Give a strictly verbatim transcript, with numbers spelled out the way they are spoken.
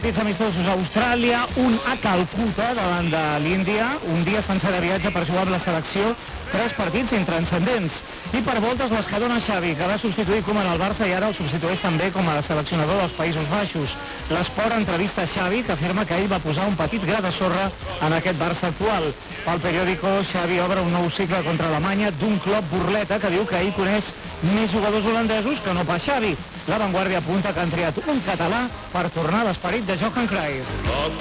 Partits amistosos a Austràlia, un a Calcuta davant de l'Índia, un dia sencer de viatge per jugar amb la selecció, tres partits intranscendents. I per voltes les que dona Xavi, que va substituir Koeman al Barça i ara el substitueix també com a seleccionador dels Països Baixos. L'Esport entrevista Xavi, que afirma que ell va posar un petit gra de sorra en aquest Barça actual. Pel periòdico, Xavi obre un nou cicle contra Alemanya d'un club burleta que diu que ell coneix més jugadors holandesos que no pas Xavi. La Vanguardia apunta que han triat un català per tornar a l'esperit de Johan Cruyff.